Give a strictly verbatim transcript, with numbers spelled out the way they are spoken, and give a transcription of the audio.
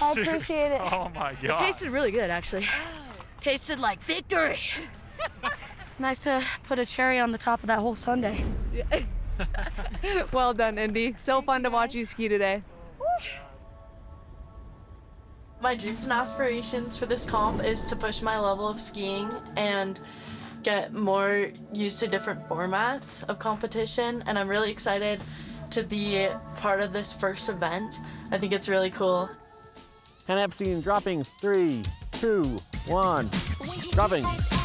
I dude. appreciate it. Oh my It god. tasted really good, actually. Tasted like victory. Nice to put a cherry on the top of that whole sundae. Well done, Indy. So fun to watch you ski today. My dreams and aspirations for this comp is to push my level of skiing and get more used to different formats of competition, and I'm really excited to be part of this first event. I think it's really cool. Hannah Epstein dropping three, two, one, dropping.